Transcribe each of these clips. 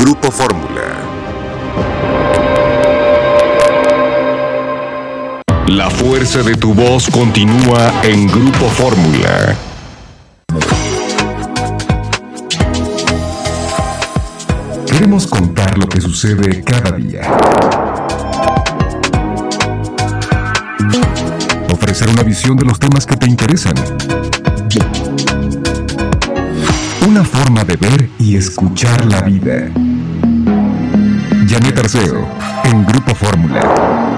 Grupo Fórmula. La fuerza de tu voz continúa en Grupo Fórmula. Queremos contar lo que sucede cada día. Ofrecer una visión de los temas que te interesan. Una forma de ver y escuchar la vida. Janet Arceo, en Grupo Fórmula.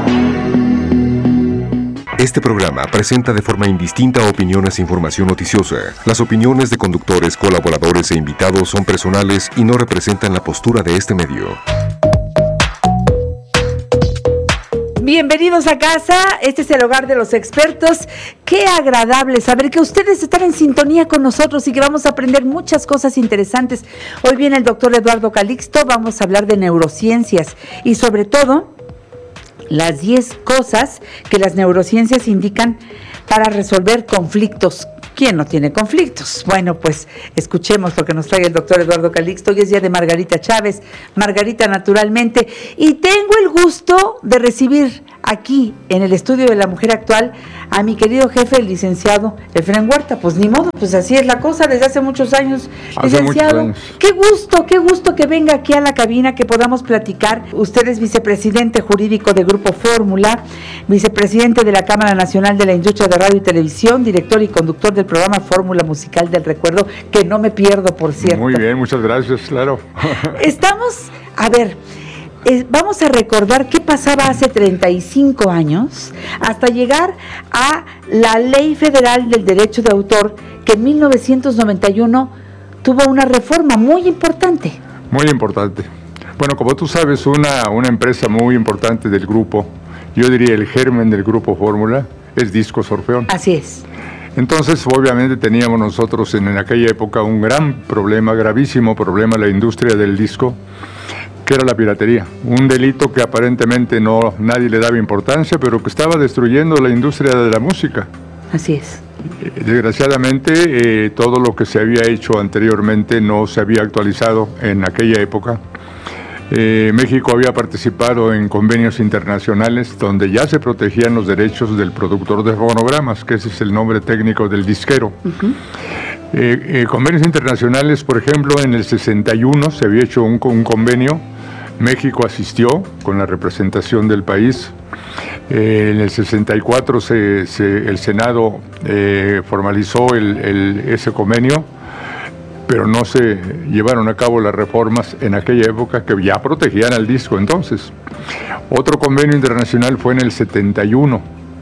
Este programa presenta de forma indistinta opiniones e información noticiosa. Las opiniones de conductores, colaboradores e invitados son personales y no representan la postura de este medio. Bienvenidos a casa, este es el hogar de los expertos. Qué agradable saber que ustedes están en sintonía con nosotros y que vamos a aprender muchas cosas interesantes. Hoy viene el doctor Eduardo Calixto, vamos a hablar de neurociencias y sobre todo las 10 cosas que las neurociencias indican para resolver conflictos. ¿Quién no tiene conflictos? Bueno, pues escuchemos lo que nos trae el doctor Eduardo Calixto. Hoy es día de Margarita Chávez, Margarita naturalmente, y tengo el gusto de recibir aquí en el estudio de La Mujer Actual a mi querido jefe, el licenciado Efraín Huerta. Pues ni modo, pues así es la cosa desde hace muchos años. Licenciado, muchos años. Qué gusto que venga aquí a la cabina, que podamos platicar. Usted es vicepresidente jurídico de Grupo Fórmula, vicepresidente de la Cámara Nacional de la Industria de Radio y Televisión, director y conductor del programa Fórmula Musical del Recuerdo, que no me pierdo, por cierto. Muy bien, muchas gracias, claro. Vamos a recordar qué pasaba hace 35 años hasta llegar a la Ley Federal del Derecho de Autor, que en 1991 tuvo una reforma muy importante. Muy importante. Bueno, como tú sabes, una empresa muy importante del grupo, yo diría el germen del Grupo Fórmula, es Discos Orfeón. Así es. Entonces, obviamente teníamos nosotros en aquella época un gran problema, gravísimo problema, la industria del disco, que era la piratería, un delito que aparentemente nadie le daba importancia, pero que estaba destruyendo la industria de la música. Así es. Desgraciadamente, todo lo que se había hecho anteriormente no se había actualizado en aquella época. México había participado en convenios internacionales donde ya se protegían los derechos del productor de fonogramas, que ese es el nombre técnico del disquero. Uh-huh. Convenios internacionales, por ejemplo, en el 61 se había hecho un convenio. México asistió con la representación del país. En el 64 el Senado formalizó ese convenio, pero no se llevaron a cabo las reformas en aquella época que ya protegían al disco entonces. Otro convenio internacional fue en el 71,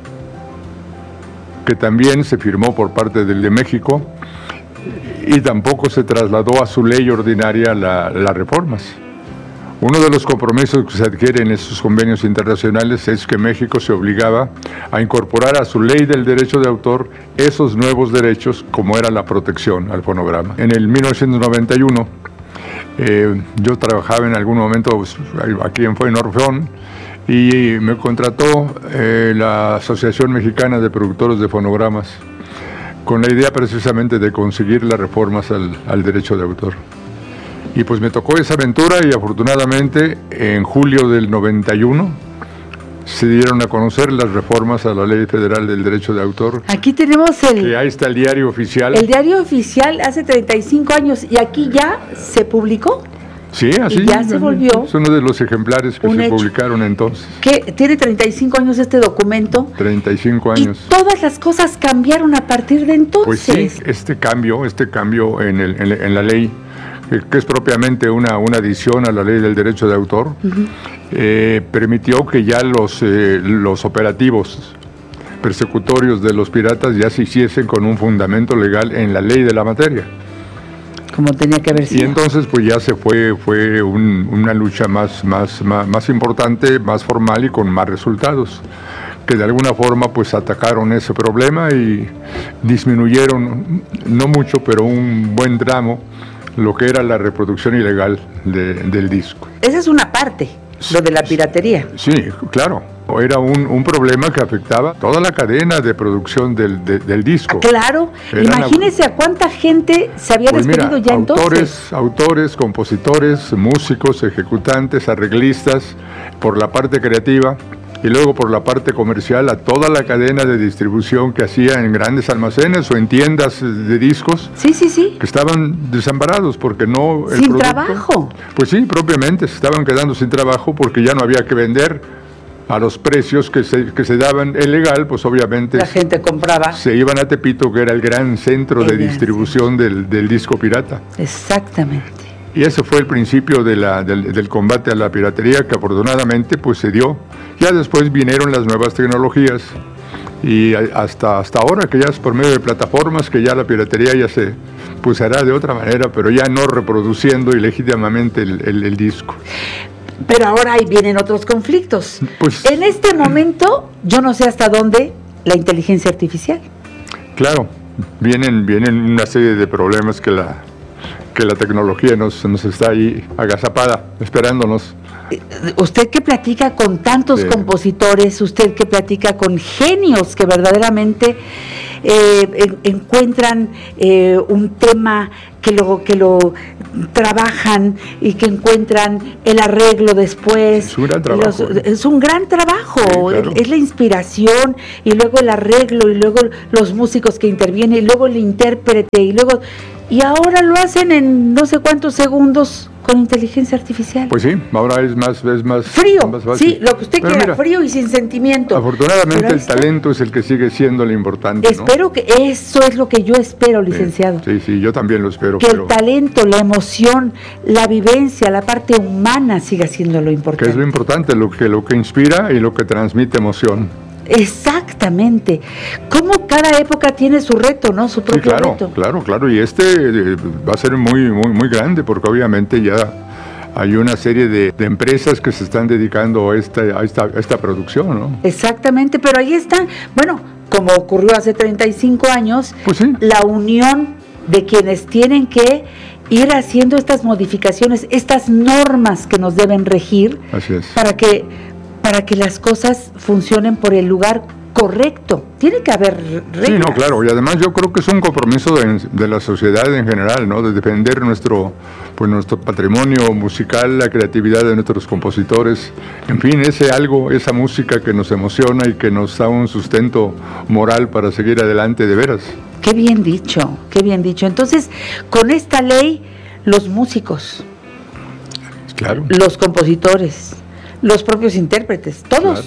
que también se firmó por parte del de México y tampoco se trasladó a su ley ordinaria las reformas. Uno de los compromisos que se adquieren en esos convenios internacionales es que México se obligaba a incorporar a su ley del derecho de autor esos nuevos derechos, como era la protección al fonograma. En el 1991, yo trabajaba en algún momento aquí en Orfeón y me contrató la Asociación Mexicana de Productores de Fonogramas con la idea precisamente de conseguir las reformas al derecho de autor. Y pues me tocó esa aventura y afortunadamente en julio del 91 se dieron a conocer las reformas a la Ley Federal del Derecho de Autor. Aquí tenemos que ahí está el diario oficial. El diario oficial hace 35 años y aquí ya se publicó. Sí, así. Y ya se volvió. Es uno de los ejemplares que se publicaron entonces. ¿Qué? ¿Tiene 35 años este documento? 35 años. Y todas las cosas cambiaron a partir de entonces. Pues sí, este cambio en la ley, que es propiamente una adición a la ley del derecho de autor, uh-huh. Permitió que ya los operativos persecutorios de los piratas ya se hiciesen con un fundamento legal en la ley de la materia. Como tenía que haber sido. Y entonces pues ya fue una lucha más importante, más formal y con más resultados, que de alguna forma pues atacaron ese problema y disminuyeron, no mucho, pero un buen tramo, lo que era la reproducción ilegal del disco. Esa es una parte, lo de la piratería. Sí, claro. era un problema que afectaba toda la cadena de producción del disco. Claro, imagínese a cuánta gente se había despedido ya entonces. Autores, compositores, músicos, ejecutantes, arreglistas, por la parte creativa. Y luego por la parte comercial a toda la cadena de distribución que hacía en grandes almacenes o en tiendas de discos. Sí. Que estaban desamparados porque no... Sin trabajo. Pues sí, propiamente se estaban quedando sin trabajo porque ya no había que vender a los precios que se daban. El legal, pues obviamente... La gente compraba. Se iban a Tepito, que era el gran centro de distribución del disco pirata. Exactamente. Y ese fue el principio del combate a la piratería, que afortunadamente pues se dio. Ya después vinieron las nuevas tecnologías y hasta ahora, que ya es por medio de plataformas, que ya la piratería ya se hará de otra manera, pero ya no reproduciendo ilegítimamente el disco. Pero ahora ahí vienen otros conflictos. Pues, en este momento, yo no sé hasta dónde la inteligencia artificial. Claro, vienen una serie de problemas que la tecnología nos está ahí agazapada, esperándonos. Usted que platica con tantos compositores, usted que platica con genios que verdaderamente encuentran un tema que lo trabajan y que encuentran el arreglo después. Es un gran trabajo. Es un gran trabajo, sí, claro. Es la inspiración y luego el arreglo y luego los músicos que intervienen y luego el intérprete y ahora lo hacen en no sé cuántos segundos con inteligencia artificial. Pues sí, ahora es más frío, más fácil. Sí, lo que usted quiera, mira, frío y sin sentimiento. Afortunadamente el talento es el que sigue siendo lo importante, ¿no? Espero que eso es lo que yo espero, licenciado. Sí, yo también lo espero. Que el talento, la emoción, la vivencia, la parte humana siga siendo lo importante. Que es lo importante, lo que inspira y lo que transmite emoción. Exactamente. Cómo cada época tiene su reto, ¿no? Su propio reto. Claro. Y va a ser muy, muy, muy grande, porque obviamente ya hay una serie de empresas que se están dedicando a esta producción, ¿no? Exactamente, pero ahí están, bueno, como ocurrió hace 35 años, pues sí, la unión de quienes tienen que ir haciendo estas modificaciones, estas normas que nos deben regir. Así es. Para que las cosas funcionen por el lugar correcto. Tiene que haber reglas. Sí, no, claro, y además yo creo que es un compromiso de la sociedad en general, ¿no? De defender nuestro patrimonio musical, la creatividad de nuestros compositores, en fin, esa música que nos emociona y que nos da un sustento moral para seguir adelante de veras. Qué bien dicho, qué bien dicho. Entonces, con esta ley, los músicos, claro, los compositores, los propios intérpretes, todos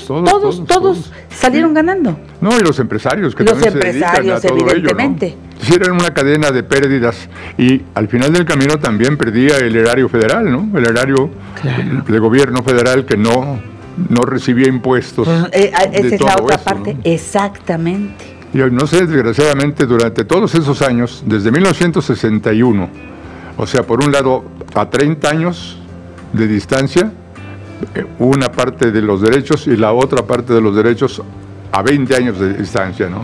salieron ganando. No, y los empresarios que también se dedican a todo evidentemente. Ello, ¿no? Hicieron una cadena de pérdidas y al final del camino también perdía el erario federal, ¿no? El erario del gobierno federal que no recibía impuestos. Esa es la otra parte, ¿no? Exactamente. Y no sé, desgraciadamente, durante todos esos años, desde 1961, o sea, por un lado, a 30 años de distancia, una parte de los derechos y la otra parte de los derechos a 20 años de distancia, ¿no?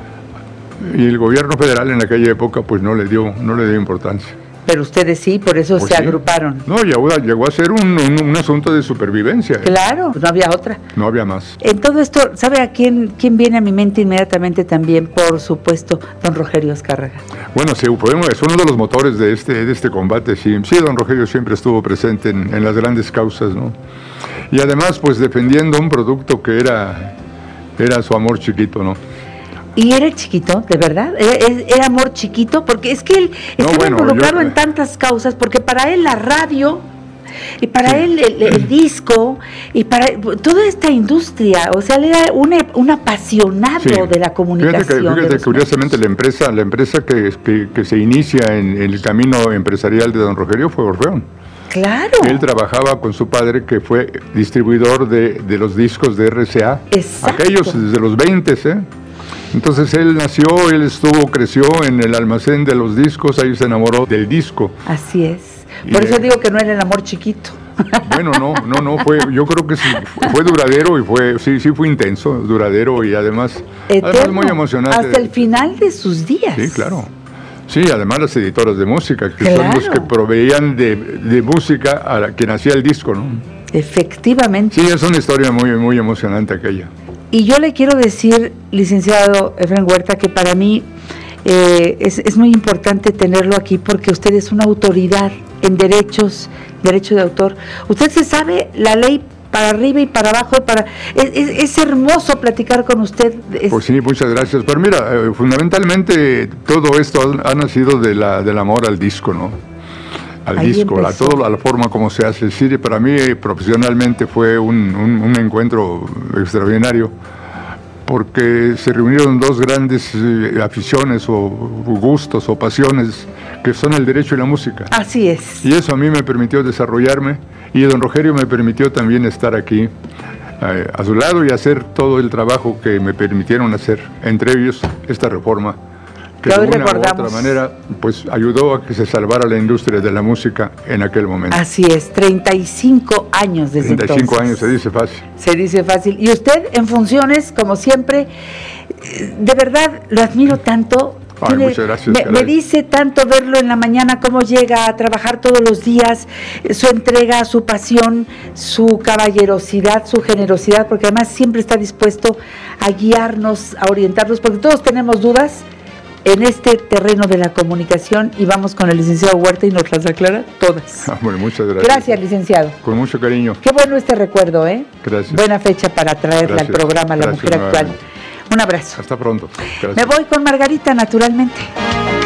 Y el gobierno federal en aquella época pues no le dio importancia. Pero ustedes sí, por eso pues se agruparon. No, llegó a ser un asunto de supervivencia. Claro, no había otra. No había más. En todo esto, ¿sabe a quién viene a mi mente inmediatamente también? Por supuesto, don Rogelio Azcárraga. Bueno, sí, es uno de los motores de este combate, sí. Sí, don Rogelio siempre estuvo presente en las grandes causas, ¿no? Y además, pues defendiendo un producto que era su amor chiquito, ¿no? Y era chiquito, de verdad, era amor chiquito, porque es que él estaba involucrado en tantas causas, porque para él la radio, y para él el disco, y para toda esta industria, o sea, él era un apasionado de la comunicación. Fíjate curiosamente, la empresa que se inicia en el camino empresarial de don Rogelio fue Orfeón. Claro. Él trabajaba con su padre, que fue distribuidor de los discos de RCA. Exacto. Aquellos desde los 20, Entonces él creció en el almacén de los discos, ahí se enamoró del disco. Así es. Por eso digo que no era el amor chiquito. Bueno, no, yo creo que sí, fue duradero y fue intenso, duradero y además muy emocionante. Hasta el final de sus días. Sí, claro. Sí, además las editoras de música, que son los que proveían de música a quien hacía el disco, ¿no? Efectivamente. Sí, es una historia muy, muy emocionante aquella. Y yo le quiero decir, licenciado Efraín Huerta, que para mí es muy importante tenerlo aquí porque usted es una autoridad en derecho de autor. Usted se sabe la ley para arriba y para abajo. Es hermoso platicar con usted. Pues sí, muchas gracias. Pero mira, fundamentalmente todo esto ha nacido del amor al disco, ¿no? Al Ahí disco, empezó. a la forma como se hace. Sí, para mí profesionalmente fue un encuentro extraordinario, porque se reunieron dos grandes aficiones o gustos o pasiones, que son el derecho y la música. Así es. Y eso a mí me permitió desarrollarme, y don Rogelio me permitió también estar aquí a su lado y hacer todo el trabajo que me permitieron hacer, entre ellos esta reforma, que de una u otra manera pues ayudó a que se salvara la industria de la música en aquel momento. Así es, 35 años desde 35 entonces. años, se dice fácil. Se dice fácil. Y usted en funciones, como siempre, de verdad lo admiro tanto. Ay, muchas gracias. Me dice tanto verlo en la mañana, cómo llega a trabajar todos los días, su entrega, su pasión, su caballerosidad, su generosidad, porque además siempre está dispuesto a guiarnos, a orientarnos, porque todos tenemos dudas en este terreno de la comunicación, y vamos con el licenciado Huerta y nos las aclara todas. Bueno, muchas gracias. Gracias, licenciado. Con mucho cariño. Qué bueno este recuerdo, ¿eh? Gracias. Buena fecha para traerla al programa La Mujer Actual. Un abrazo. Hasta pronto. Gracias. Me voy con Margarita, naturalmente.